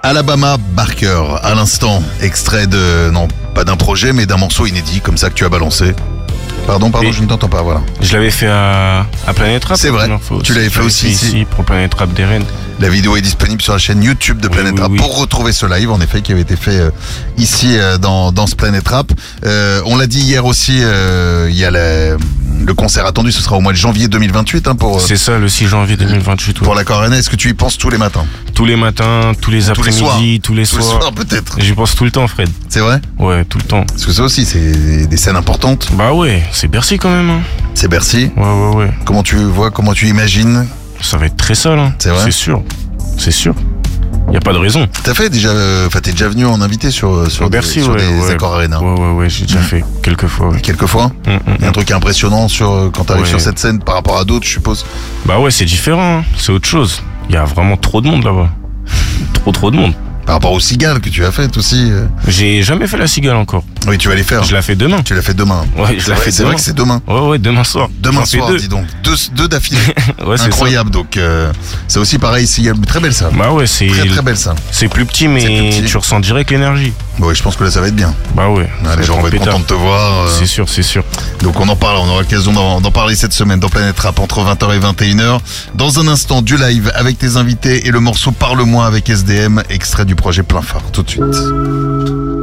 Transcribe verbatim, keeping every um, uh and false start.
Alabama Barker, à l'instant, extrait de, non, pas d'un projet, mais d'un morceau inédit, comme ça que tu as balancé. Pardon, pardon, Et je ne t'entends pas, voilà. Je l'avais fait à, à Planet Rap. C'est vrai, tu l'avais fait aussi ici. ici pour Planet Rap des Rennes. La vidéo est disponible sur la chaîne YouTube de Oui, Planet oui, Rap oui. pour retrouver ce live, en effet, qui avait été fait euh, ici euh, dans, dans ce Planet Rap. Euh, on l'a dit hier aussi, euh, il y a la- le concert attendu, ce sera au mois de janvier deux mille vingt-huit hein, pour, euh, C'est ça, le six janvier deux mille vingt-huit. ouais. pour l'accord rennais. Est-ce que tu y penses tous les matins? Tous les matins, tous les Tous les soirs. après-midi, tous les Tous les soirs. soirs peut-être. J'y pense tout le temps, Fred. C'est vrai? Ouais, tout le temps. Parce que ça aussi, c'est des scènes importantes. Bah ouais, c'est Bercy quand même. Hein. C'est Bercy. Ouais, ouais, ouais. Comment tu vois, comment tu imagines? Ça va être très sale. Hein. C'est vrai C'est sûr. C'est sûr. Y a pas de raison. T'as fait déjà, euh, enfin t'es déjà venu en invité sur, sur, Au des, Bercy, sur ouais, des ouais. accords Arena. Ouais, ouais, ouais, j'ai déjà Mm. fait quelques fois. Ouais. Quelques fois. Mm, mm, Il y a un mm. truc impressionnant sur euh, quand t'arrives Ouais. sur cette scène par rapport à d'autres, je suppose. Bah ouais, c'est différent. Hein. C'est autre chose. Il y a vraiment trop de monde là-bas. trop, trop de monde. Par rapport aux cigales que tu as faites aussi. euh. J'ai jamais fait la cigale encore. Oui, tu vas les faire. Je la fais demain. Tu l'as fait demain. Ouais, je C'est la vrai, fais c'est demain. vrai que c'est demain. Ouais, ouais, demain soir. Demain J'en fais soir, deux. dis donc. Deux, deux d'affilée. Ouais, c'est Incroyable. Donc euh, c'est aussi pareil ici. Très belle ça. ça. Bah ouais, c'est Très très belle ça. c'est plus petit, C'est mais plus petit. tu ressens direct l'énergie. Ouais, je pense que là ça va être bien. Bah ouais. ça Ah, va les gens être vont un être pétard. contents de te voir. euh. C'est sûr, c'est sûr. Donc on en parle, on aura l'occasion d'en d'en parler cette semaine dans Planète Rap entre vingt heures et vingt et une heures. Dans un instant, du live avec tes invités et le morceau Parle-moi avec S D M, extrait du projet Plein Phare. Tout de suite.